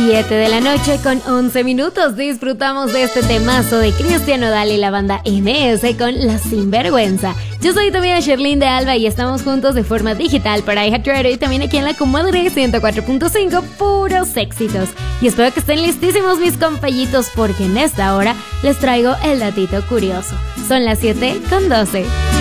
7 de la noche con 11 minutos. Disfrutamos de este temazo de Cristian Nodal y la banda MS con La Sinvergüenza. Yo soy tu amiga Sherlyn de Alba y estamos juntos de forma digital para iHeartRadio y también aquí en la Comadre 104.5, puros éxitos. Y espero que estén listísimos mis compañitos porque en esta hora les traigo el datito curioso. Son las 7:12.